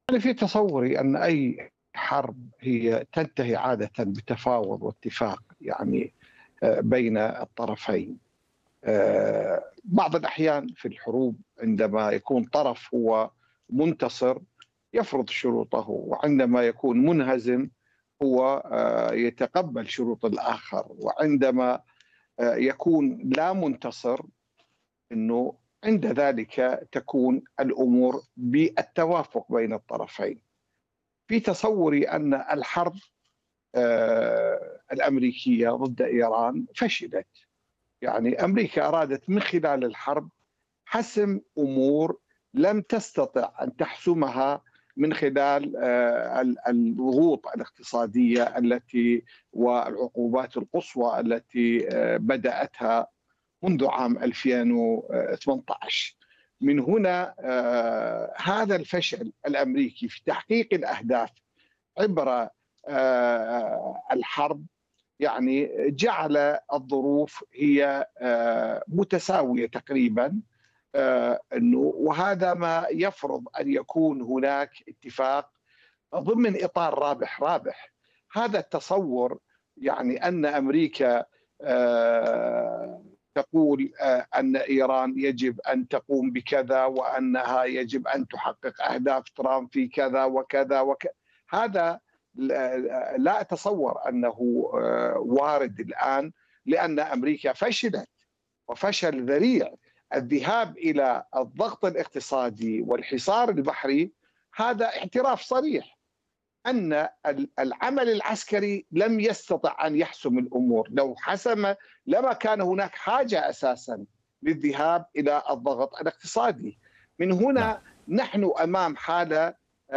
يعني في تصوري أن أي حرب هي تنتهي عادةً بتفاوض واتفاق يعني بين الطرفين. بعض الأحيان في الحروب عندما يكون طرف هو منتصر يفرض شروطه، وعندما يكون منهزم هو يتقبل شروط الآخر، وعندما يكون لا منتصر إنه عند ذلك تكون الأمور بالتوافق بين الطرفين. في تصوري أن الحرب الأمريكية ضد إيران فشلت. يعني أمريكا أرادت من خلال الحرب حسم أمور لم تستطع أن تحسمها من خلال الضغوط الاقتصادية التي والعقوبات القصوى التي بدأتها منذ عام 2018. من هنا هذا الفشل الأمريكي في تحقيق الأهداف عبر الحرب يعني جعل الظروف هي متساوية تقريبا. انه وهذا ما يفرض ان يكون هناك اتفاق ضمن اطار رابح رابح. هذا التصور يعني ان امريكا تقول ان ايران يجب ان تقوم بكذا وانها يجب ان تحقق اهداف ترامب في كذا وكذا وكذا. هذا لا اتصور انه وارد الان، لان امريكا فشلت وفشل ذريع. الذهاب الى الضغط الاقتصادي والحصار البحري هذا اعتراف صريح ان العمل العسكري لم يستطع ان يحسم الامور. لو حسم لما كان هناك حاجه اساسا للذهاب الى الضغط الاقتصادي. من نعم. هنا نحن امام حاله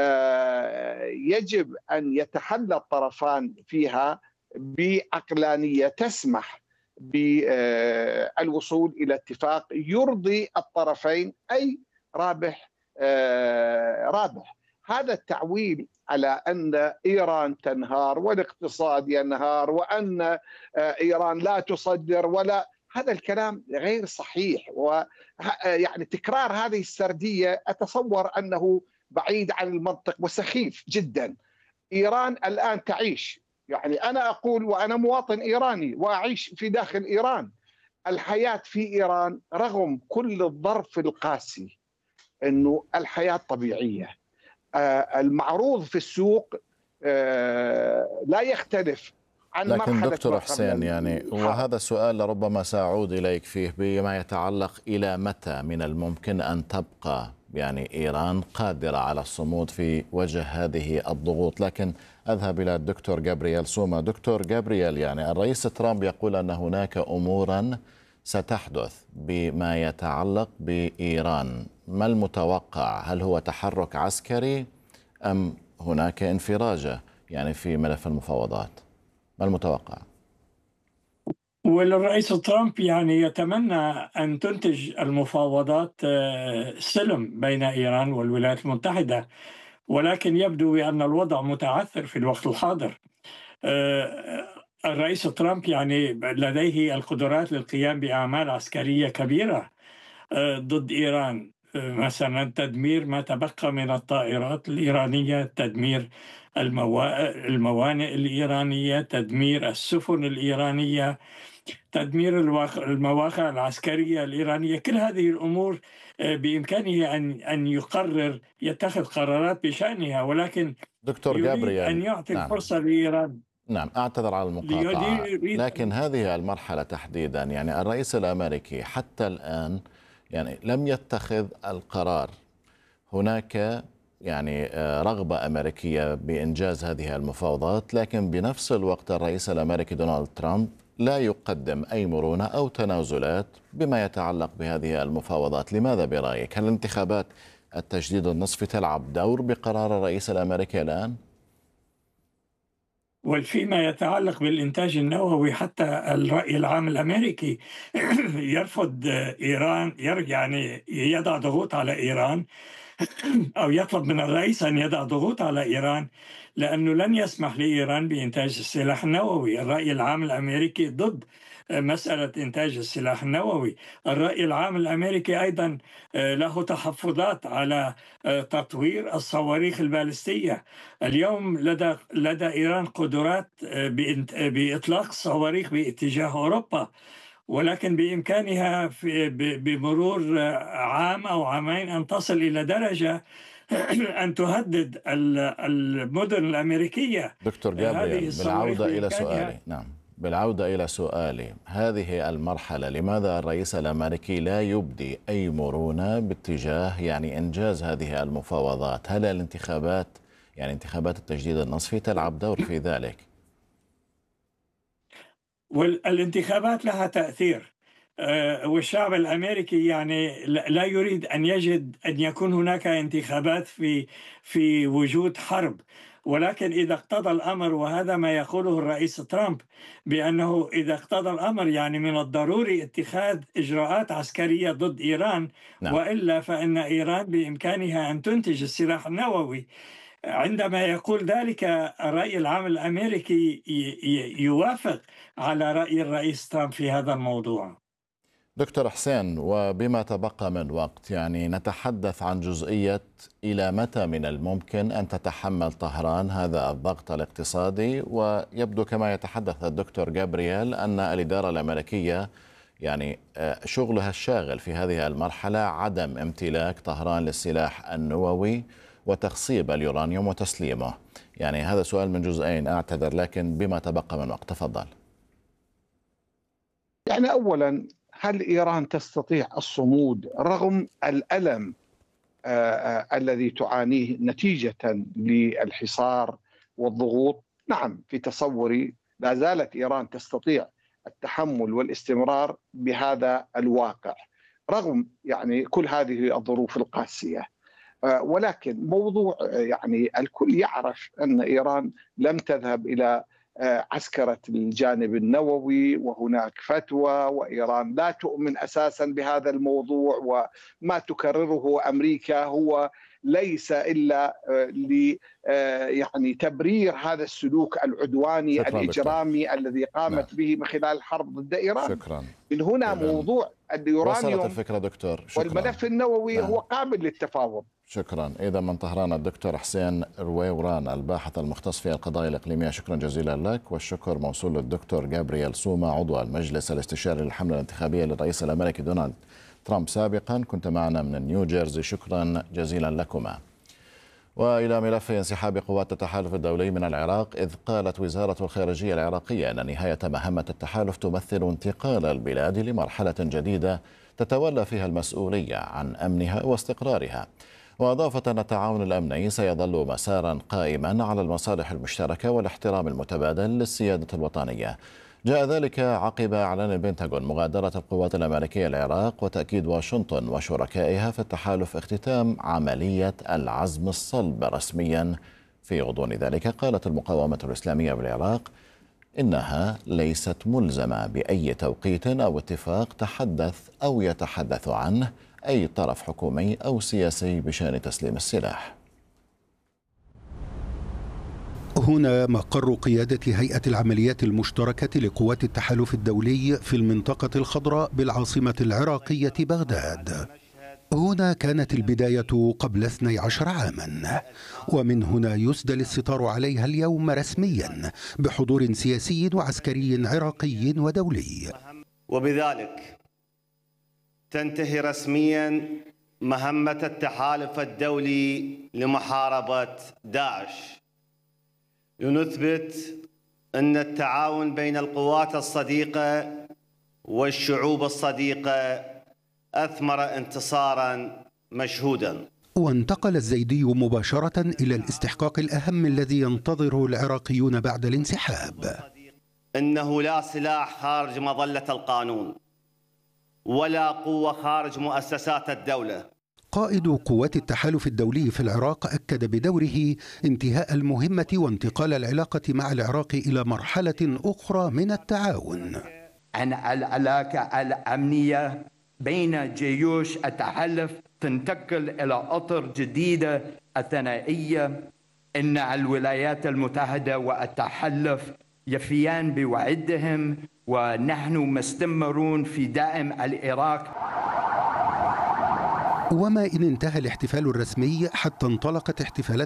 يجب ان يتحلى الطرفان فيها بعقلانيه تسمح بالوصول الى اتفاق يرضي الطرفين، اي رابح رابح. هذا التعويل على ان ايران تنهار والاقتصاد ينهار وان ايران لا تصدر ولا، هذا الكلام غير صحيح. ويعني تكرار هذه السرديه اتصور انه بعيد عن المنطق وسخيف جدا. ايران الان تعيش، يعني انا اقول وانا مواطن ايراني واعيش في داخل ايران، الحياه في ايران رغم كل الظرف القاسي انه الحياه طبيعيه. المعروض في السوق لا يختلف عن لكن مرحله ما دكتور قبل حسين، يعني الحرب. وهذا السؤال لربما سأعود إليك فيه بما يتعلق إلى متى من الممكن أن تبقى يعني إيران قادرة على الصمود في وجه هذه الضغوط. لكن أذهب إلى الدكتور جابرييل سوما. دكتور جابرييل، يعني الرئيس ترامب يقول أن هناك أمورا ستحدث بما يتعلق بإيران. ما المتوقع؟ هل هو تحرك عسكري أم هناك انفراجة يعني في ملف المفاوضات؟ ما المتوقع؟ والرئيس ترامب يعني يتمنى أن تنتج المفاوضات سلم بين إيران والولايات المتحدة، ولكن يبدو بأن الوضع متعثر في الوقت الحاضر. الرئيس ترامب يعني لديه القدرات للقيام بأعمال عسكرية كبيرة ضد إيران، مثلا تدمير ما تبقى من الطائرات الإيرانية، تدمير الموانئ الإيرانية، تدمير السفن الإيرانية، تدمير المواقع العسكرية الإيرانية. كل هذه الأمور بإمكانه أن يقرر يتخذ قرارات بشأنها، ولكن دكتور يريد جابرييل، أن يعطي نعم الفرصة لإيران. نعم، أعتذر على المقاطعة، يريد لكن هذه المرحلة تحديدا يعني الرئيس الأمريكي حتى الآن يعني لم يتخذ القرار. هناك يعني رغبة أمريكية بإنجاز هذه المفاوضات، لكن بنفس الوقت الرئيس الأمريكي دونالد ترامب لا يقدم أي مرونة أو تنازلات بما يتعلق بهذه المفاوضات. لماذا برأيك؟ هل انتخابات التجديد النصفي تلعب دور بقرار الرئيس الأمريكي الآن؟ وفيما يتعلق بالإنتاج النووي، حتى الرأي العام الأمريكي يرفض إيران، يعني يضع ضغوط على إيران أو يطلب من الرئيس أن يضع ضغوط على إيران، لأنه لن يسمح لإيران بإنتاج السلاح النووي. الرأي العام الأمريكي ضد مسألة إنتاج السلاح النووي. الرأي العام الأمريكي أيضا له تحفظات على تطوير الصواريخ البالستية. اليوم لدى إيران قدرات بإطلاق صواريخ باتجاه أوروبا، ولكن بإمكانها بمرور عام أو عامين أن تصل إلى درجة أن تهدد المدن الأمريكية. دكتور جابرييل، بالعودة إلى سؤالي، هذه المرحلة لماذا الرئيس الأمريكي لا يبدي أي مرونة باتجاه إنجاز هذه المفاوضات؟ هل الانتخابات انتخابات التجديد النصفي تلعب دور في ذلك؟ والانتخابات لها تأثير، والشعب الأمريكي لا يريد أن يجد أن يكون هناك انتخابات في وجود حرب. ولكن إذا اقتضى الأمر، وهذا ما يقوله الرئيس ترامب، بأنه إذا اقتضى الأمر من الضروري اتخاذ إجراءات عسكرية ضد إيران. نعم. وإلا فإن إيران بإمكانها أن تنتج السلاح النووي. عندما يقول ذلك الرأي العام الأمريكي يوافق على رأي الرئيس ترامب في هذا الموضوع. دكتور حسين، وبما تبقى من وقت نتحدث عن جزئية إلى متى من الممكن أن تتحمل طهران هذا الضغط الاقتصادي، ويبدو كما يتحدث الدكتور جابرييل أن الإدارة الأمريكية شغلها الشاغل في هذه المرحلة عدم امتلاك طهران للسلاح النووي وتخصيب اليورانيوم وتسليمه. هذا سؤال من جزئين، أعتذر، لكن بما تبقى من وقت تفضل. أولا، هل إيران تستطيع الصمود رغم الألم الذي تعانيه نتيجة للحصار والضغوط؟ نعم، في تصوري لا زالت إيران تستطيع التحمل والاستمرار بهذا الواقع رغم كل هذه الظروف القاسية. ولكن موضوع الكل يعرف أن إيران لم تذهب إلى عسكرة الجانب النووي، وهناك فتوى، وإيران لا تؤمن أساسا بهذا الموضوع، وما تكرره أمريكا هو ليس إلا تبرير هذا السلوك العدواني الإجرامي الذي قامت به من خلال الحرب ضد إيران. شكرا. من هنا موضوع اليورانيوم الفكرة دكتور. والملف النووي هو قابل للتفاوض. شكرا. إذا من طهران الدكتور حسين رويوران، الباحث المختص في القضايا الإقليمية، شكرا جزيلا لك. والشكر موصول للدكتور جابرييل سوما، عضو المجلس الاستشاري للحملة الانتخابية للرئيس الأمريكي دونالد ترامب سابقا، كنت معنا من نيوجيرسي، شكرا جزيلا لكما. وإلى ملف انسحاب قوات التحالف الدولي من العراق، إذ قالت وزارة الخارجية العراقية أن نهاية مهمة التحالف تمثل انتقال البلاد لمرحلة جديدة تتولى فيها المسؤولية عن أمنها واستقرارها. وأضافت أن التعاون الأمني سيظل مسارا قائما على المصالح المشتركة والاحترام المتبادل للسيادة الوطنية. جاء ذلك عقب إعلان البنتاغون مغادرة القوات الأمريكية العراق، وتأكيد واشنطن وشركائها في التحالف اختتام عملية العزم الصلب رسميا. في غضون ذلك قالت المقاومة الإسلامية بالعراق إنها ليست ملزمة بأي توقيت أو اتفاق تحدث أو يتحدث عنه أي طرف حكومي أو سياسي بشأن تسليم السلاح. هنا مقر قيادة هيئة العمليات المشتركة لقوات التحالف الدولي في المنطقة الخضراء بالعاصمة العراقية بغداد. هنا كانت البداية قبل 12 عاما، ومن هنا يسدل الستار عليها اليوم رسميا بحضور سياسي وعسكري عراقي ودولي. وبذلك تنتهي رسميا مهمة التحالف الدولي لمحاربة داعش، لنثبت أن التعاون بين القوات الصديقة والشعوب الصديقة أثمر انتصارا مشهودا. وانتقل الزيدي مباشرة إلى الاستحقاق الأهم الذي ينتظره العراقيون بعد الانسحاب. إنه لا سلاح خارج مظلة القانون، ولا قوة خارج مؤسسات الدولة. قائد قوات التحالف الدولي في العراق أكد بدوره انتهاء المهمة وانتقال العلاقة مع العراق إلى مرحلة أخرى من التعاون. عن العلاقة الأمنية بين جيوش التحالف تنتقل إلى أطر جديدة الثنائية. إن الولايات المتحدة والتحالف يفيان بوعدهم، ونحن مستمرون في دعم العراق. وما إن انتهى الاحتفال الرسمي حتى انطلقت احتفالات